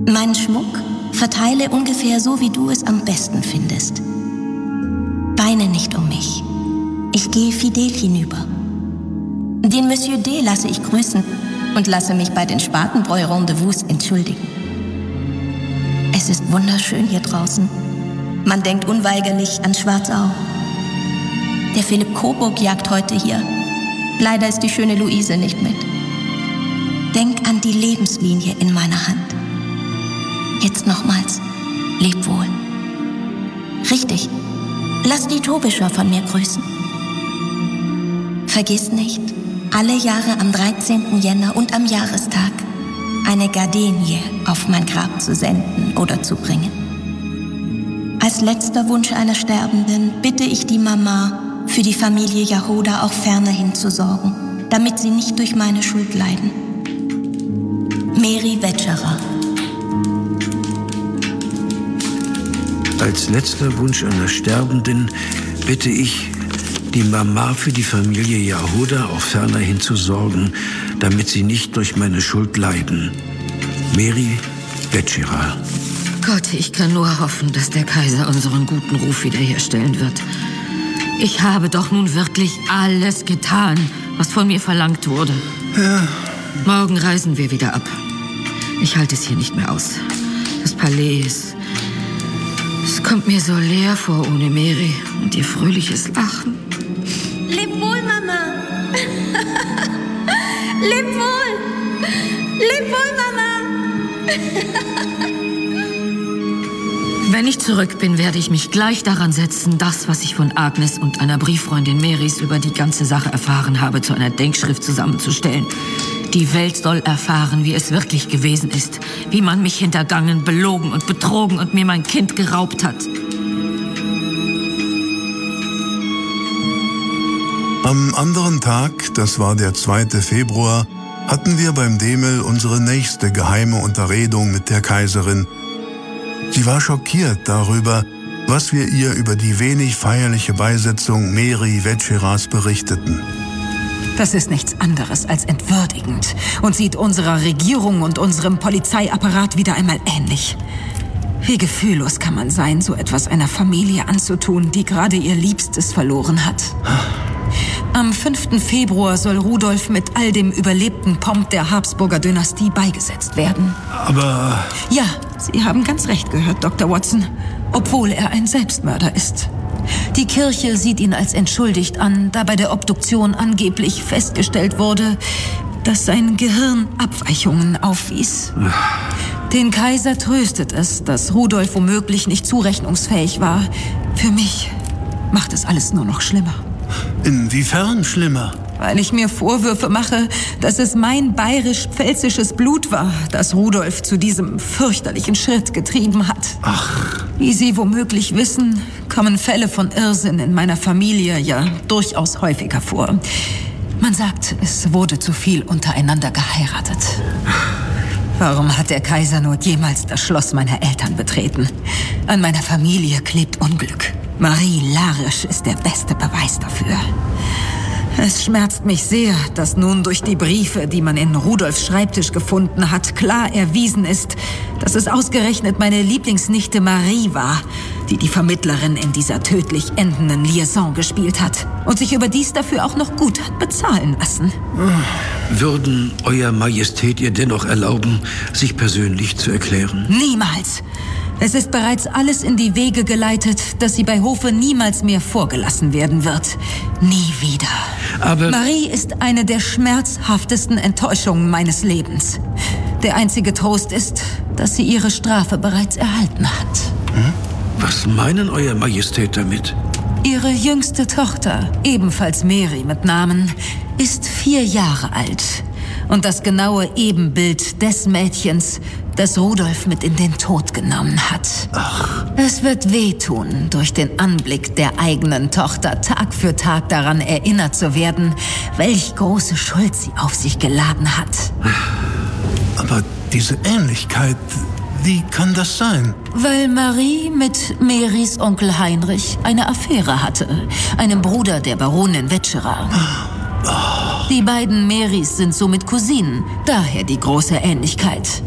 Meinen Schmuck verteile ungefähr so, wie du es am besten findest. Weine nicht um mich. Ich gehe fidel hinüber. Den Monsieur D. lasse ich grüßen und lasse mich bei den Spatenbräu-Rendezvous entschuldigen. Es ist wunderschön hier draußen. Man denkt unweigerlich an Schwarzau. Der Philipp Coburg jagt heute hier. Leider ist die schöne Luise nicht mit. Denk an die Lebenslinie in meiner Hand. Jetzt nochmals, leb wohl. Richtig, lass die Tobischer von mir grüßen. Vergiss nicht, alle Jahre am 13. Jänner und am Jahrestag eine Gardenie auf mein Grab zu senden oder zu bringen. Als letzter Wunsch einer Sterbenden bitte ich die Mama, für die Familie Jahoda auch fernerhin zu sorgen, damit sie nicht durch meine Schuld leiden. Mary Wetscherer. Als letzter Wunsch einer Sterbenden bitte ich die Mama, für die Familie Jahoda auch fernerhin zu sorgen, damit sie nicht durch meine Schuld leiden. Mary Wetscherer. Gott, ich kann nur hoffen, dass der Kaiser unseren guten Ruf wiederherstellen wird. Ich habe doch nun wirklich alles getan, was von mir verlangt wurde. Ja. Morgen reisen wir wieder ab. Ich halte es hier nicht mehr aus. Das Palais ist... Es kommt mir so leer vor ohne Mary und ihr fröhliches Lachen. Leb wohl, Mama. Leb wohl. Leb wohl, Mama. Wenn ich zurück bin, werde ich mich gleich daran setzen, das, was ich von Agnes und einer Brieffreundin Marys über die ganze Sache erfahren habe, zu einer Denkschrift zusammenzustellen. Die Welt soll erfahren, wie es wirklich gewesen ist, wie man mich hintergangen, belogen und betrogen und mir mein Kind geraubt hat. Am anderen Tag, das war der 2. Februar, hatten wir beim Demel unsere nächste geheime Unterredung mit der Kaiserin. Sie war schockiert darüber, was wir ihr über die wenig feierliche Beisetzung Mary Wetschera's berichteten. Das ist nichts anderes als entwürdigend und sieht unserer Regierung und unserem Polizeiapparat wieder einmal ähnlich. Wie gefühllos kann man sein, so etwas einer Familie anzutun, die gerade ihr Liebstes verloren hat. Am 5. Februar soll Rudolf mit all dem überlebten Pomp der Habsburger Dynastie beigesetzt werden. Aber... Ja, Sie haben ganz recht gehört, Dr. Watson, obwohl er ein Selbstmörder ist. Die Kirche sieht ihn als entschuldigt an, da bei der Obduktion angeblich festgestellt wurde, dass sein Gehirn Abweichungen aufwies. Den Kaiser tröstet es, dass Rudolf womöglich nicht zurechnungsfähig war. Für mich macht es alles nur noch schlimmer. Inwiefern schlimmer? Weil ich mir Vorwürfe mache, dass es mein bayerisch-pfälzisches Blut war, das Rudolf zu diesem fürchterlichen Schritt getrieben hat. Ach. Wie Sie womöglich wissen, kommen Fälle von Irrsinn in meiner Familie ja durchaus häufiger vor. Man sagt, es wurde zu viel untereinander geheiratet. Warum hat der Kaiser nur jemals das Schloss meiner Eltern betreten? An meiner Familie klebt Unglück. Marie Larisch ist der beste Beweis dafür. Es schmerzt mich sehr, dass nun durch die Briefe, die man in Rudolfs Schreibtisch gefunden hat, klar erwiesen ist, dass es ausgerechnet meine Lieblingsnichte Marie war, die die Vermittlerin in dieser tödlich endenden Liaison gespielt hat und sich überdies dafür auch noch gut hat bezahlen lassen. Würden Euer Majestät ihr dennoch erlauben, sich persönlich zu erklären? Niemals! Es ist bereits alles in die Wege geleitet, dass sie bei Hofe niemals mehr vorgelassen werden wird. Nie wieder. Aber Marie ist eine der schmerzhaftesten Enttäuschungen meines Lebens. Der einzige Trost ist, dass sie ihre Strafe bereits erhalten hat. was meinen Euer Majestät damit? Ihre jüngste Tochter, ebenfalls Mary mit Namen, ist 4 Jahre alt. Und das genaue Ebenbild des Mädchens, das Rudolf mit in den Tod genommen hat. Ach. Es wird wehtun, durch den Anblick der eigenen Tochter Tag für Tag daran erinnert zu werden, welch große Schuld sie auf sich geladen hat. Aber diese Ähnlichkeit, wie kann das sein? Weil Marie mit Marys Onkel Heinrich eine Affäre hatte, einem Bruder der Baronin Wetscherer. Die beiden Marys sind somit Cousinen, daher die große Ähnlichkeit.